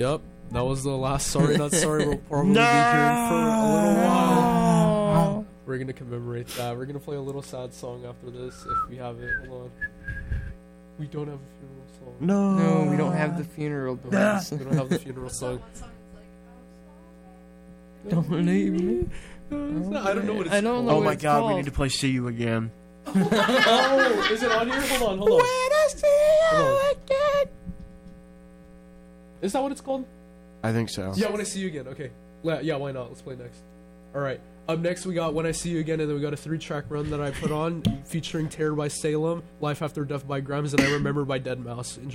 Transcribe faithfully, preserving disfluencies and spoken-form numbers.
Yep, that was the last Sorry Not Sorry we'll probably No! be hearing for a little while. We're gonna commemorate that. We're gonna play a little sad song after this if we have it. Hold on. We don't have a funeral song. No. No, we don't have the funeral bells. We don't have the funeral song. Don't leave me. I don't know what it's I don't called. know Oh what my it's god, we called. need to play See You Again. Oh, is it on here? Hold on, hold on. When I see you Hold on. again. Is that what it's called? I think so. Yeah, When I See You Again. Okay. Le- Yeah, why not? Let's play next. All right. Up next, we got When I See You Again, and then we got a three-track run that I put on featuring Terror by Salem, Life After Death by Grimes, and I Remember by dead mouse. Enjoy.